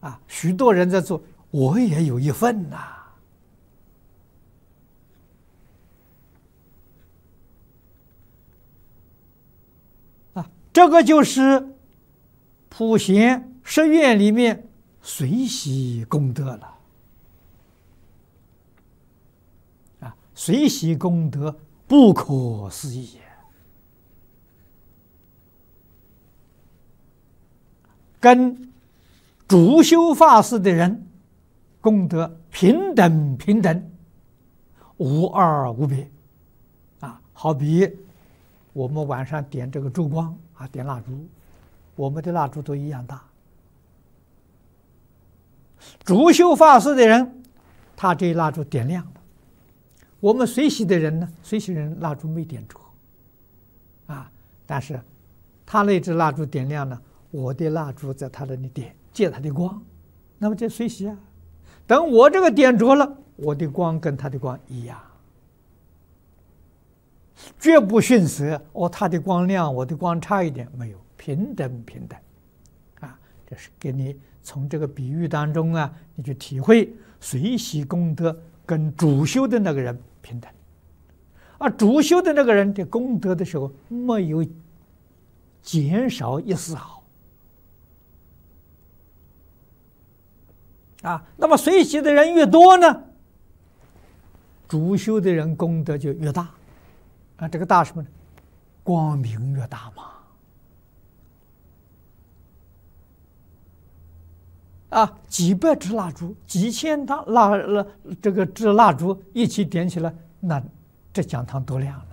许多人在做，我也有一份呐。这个就是普贤十愿里面随喜功德了。随喜功德不可思议也。跟主修法事的人功德平等，无二无别。好比我们晚上点这个烛光点蜡烛，我们的蜡烛都一样大。主修法事的人，他这蜡烛点亮了。我们随喜的人呢，随喜人蜡烛没点着，但是他那支蜡烛点亮了，我的蜡烛在他那里点，借他的光，那么这随喜啊。等我这个点着了，我的光跟他的光一样，绝不逊色。他的光亮，我的光差一点，没有，平等，这是给你从这个比喻当中你去体会随喜功德跟主修的那个人平等，而主修的那个人的功德的时候没有减少一丝毫那么随喜的人越多呢，主修的人功德就越大这个大什么呢？光明越大嘛几百支蜡烛，几千支蜡烛一起点起来，那这讲堂多亮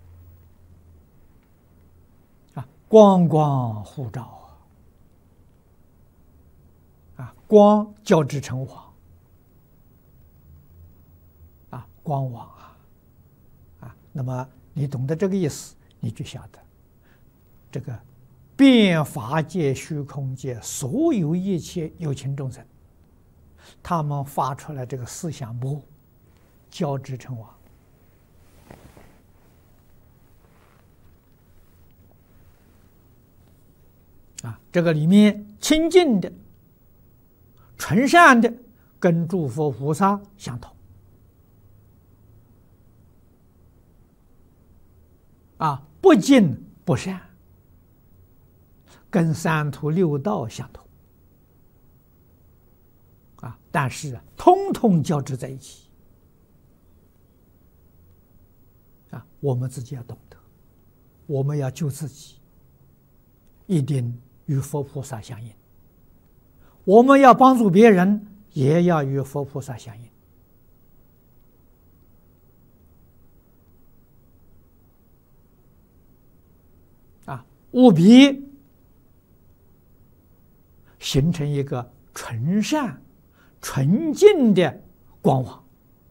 了光光互照光交织成网光网那么你懂得这个意思，你就晓得这个遍法界、虚空界所有一切有情众生，他们发出来这个思想波交织成网这个里面清净的、纯善的，跟诸佛菩萨相同不净不善，跟三途六道相同但是通通交织在一起我们自己要懂得，我们要救自己，一定与佛菩萨相应；我们要帮助别人，也要与佛菩萨相应务必形成一个纯善、纯净的光网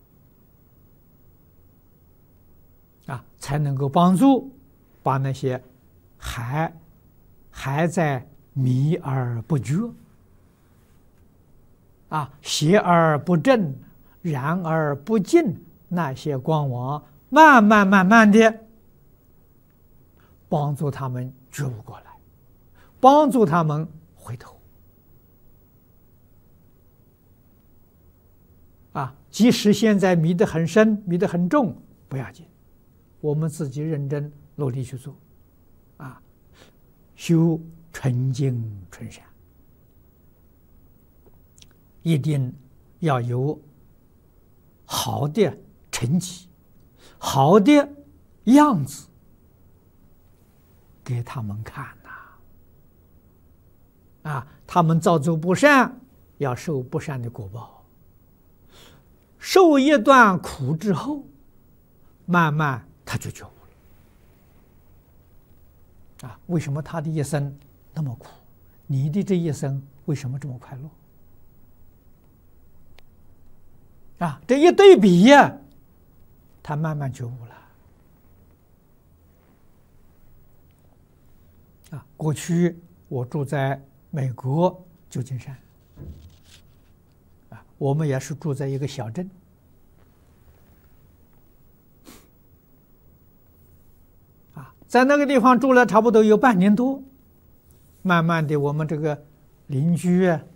才能够帮助把那些还在迷而不觉邪而不正、然而不净那些光网，慢慢的帮助他们觉悟过来，帮助他们回头即使现在迷得很深、迷得很重，不要紧，我们自己认真努力去做修纯净纯善，一定要有好的成绩、好的样子给他们看他们造作不善，要受不善的果报，受一段苦之后，慢慢他就觉悟了为什么他的一生那么苦，你的这一生为什么这么快乐这一对比他慢慢觉悟了过去我住在美国旧金山我们也是住在一个小镇在那个地方住了差不多有半年多，慢慢的我们这个邻居